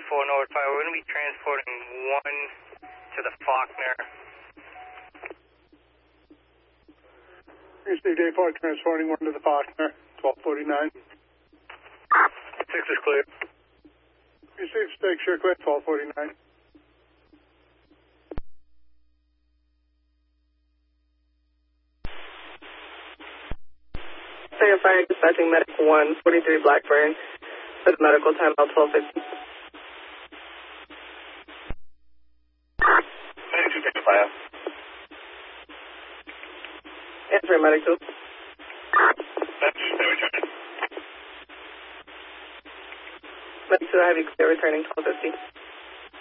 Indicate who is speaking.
Speaker 1: North 5. We're going to be transporting one to the Faulkner.
Speaker 2: Interstate A4 transporting one to the Faulkner, 1249.
Speaker 1: 6 is clear.
Speaker 2: Received Stake Sherquet, 1249.
Speaker 3: Fire Fire dispatching medic 143 Blackburn for the medical timeout 1250.
Speaker 1: Medic 2, take the fire.
Speaker 3: Answer medic 2.
Speaker 1: Medic 2, stay returning.
Speaker 3: Medic 2, I have you clear returning 1250.